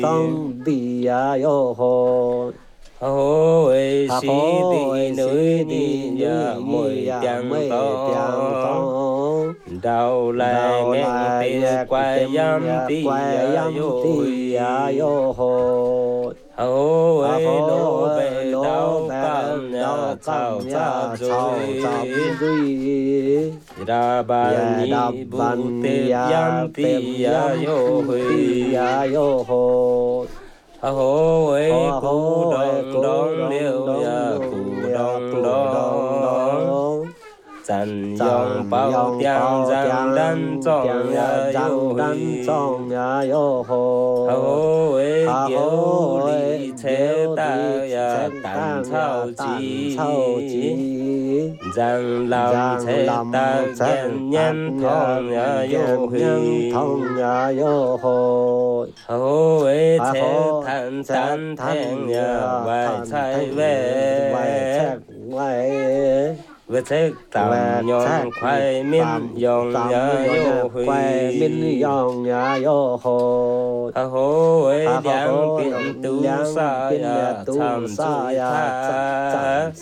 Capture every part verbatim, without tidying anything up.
trong đi ya yo ho hô ấy ha sĩ ho đi núi đi ya mười tiếng to đầu lại nghe tiếng quay yam ti ya yo yo ho hô ha ấy ho lô bè lô đau bè cam ya đau chào cam cha ya chào cha rồi duy ra ba ya đa ni bu ban tê ya yam tem ti ya yam yo ti ya yo ho hô ấy ho cú ho đông đông liêu ya cú đông đông chân yong bao tiếng giang đan trong ya yo đan trong ya yo ho hô ấy ha kiều ho lý thế ta ya tàn thao chi giang làm thế ta ghen nhân thong ya yo hi thông ya yo ho hô ấy thế than than thèn ya vài trái về về thế tạm nhon khoai min yong ya yo khoai min huy yong ya yo ho ha hô ấy đang biển tu sa ya tham chui tha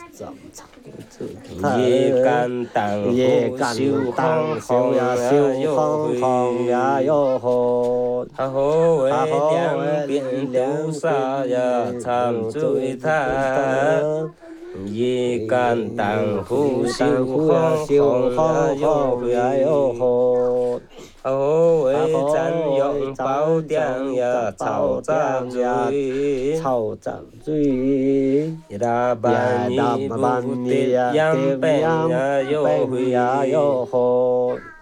ye can tàng ye hô can siêu tang hong siêu hong ya ya siêu yo hong hong ya huy yo ho ha hô ấy ha ho đang biển tu sa ya tham chui tha ye can tàng hô siêu hong hong ya yo huy hô ấy chân yong bao tiếng ya chào cha rồi chào cha rồi ra ba ni bu tiết yam pen ya yo huy yo ho